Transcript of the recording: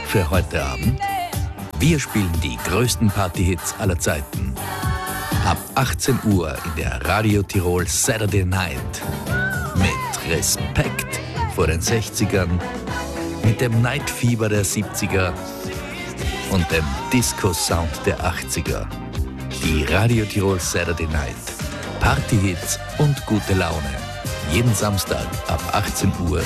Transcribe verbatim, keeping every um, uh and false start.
für heute Abend? Wir spielen die größten Partyhits aller Zeiten. Ab achtzehn Uhr in der Radio Tirol Saturday Night. Mit Respekt vor den sechzigern, mit dem Nightfieber der siebziger und dem Disco-Sound der achtziger. Die Radio Tirol Saturday Night. Partyhits und gute Laune. Jeden Samstag ab achtzehn Uhr